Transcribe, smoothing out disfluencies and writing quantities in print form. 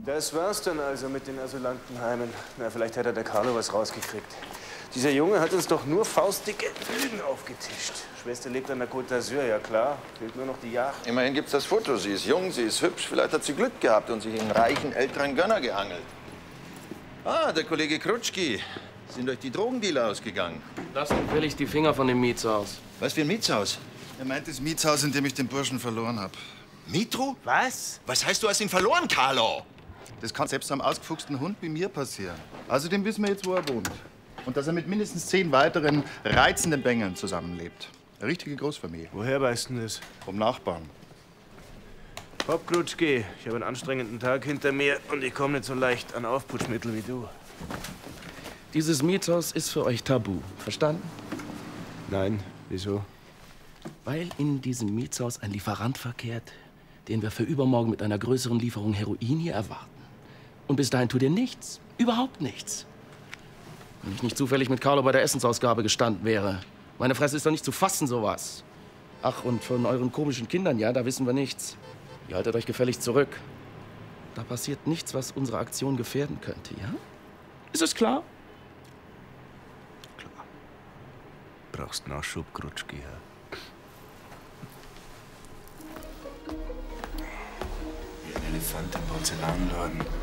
Das war's dann also mit den Asylantenheimen. Na, vielleicht hat der Carlo was rausgekriegt. Dieser Junge hat uns doch nur faustdicke Lügen aufgetischt. Schwester lebt an der Côte d'Azur, ja klar. Fehlt nur noch die Yacht. Immerhin gibt's das Foto. Sie ist jung, sie ist hübsch. Vielleicht hat sie Glück gehabt und sich in einen reichen, älteren Gönner gehangelt. Ah, der Kollege Krutschki. Sind euch die Drogendealer ausgegangen? Lassen gefällig die Finger von dem Mietshaus. Was für ein Mietshaus? Er meint das Mietshaus, in dem ich den Burschen verloren habe. Mitro? Was? Was heißt, du hast ihn verloren, Carlo? Das kann selbst einem ausgefuchsten Hund wie mir passieren. Außerdem wissen wir jetzt, wo er wohnt. Und dass er mit mindestens 10 weiteren reizenden Bengern zusammenlebt. Eine richtige Großfamilie. Woher weißt du das? Vom Nachbarn. Hopp, Krutschki, ich habe einen anstrengenden Tag hinter mir und ich komme nicht so leicht an Aufputschmittel wie du. Dieses Mietshaus ist für euch tabu. Verstanden? Nein, wieso? Weil in diesem Mietshaus ein Lieferant verkehrt, den wir für übermorgen mit einer größeren Lieferung Heroin hier erwarten. Und bis dahin tut ihr nichts. Überhaupt nichts. Wenn ich nicht zufällig mit Carlo bei der Essensausgabe gestanden wäre. Meine Fresse ist doch nicht zu fassen, sowas. Ach, und von euren komischen Kindern, ja, da wissen wir nichts. Ihr haltet euch gefällig zurück. Da passiert nichts, was unsere Aktion gefährden könnte, ja? Ist es klar? Klar. Brauchst Nachschub, Krutschki, ja? Wie ein Elefant im Porzellanladen.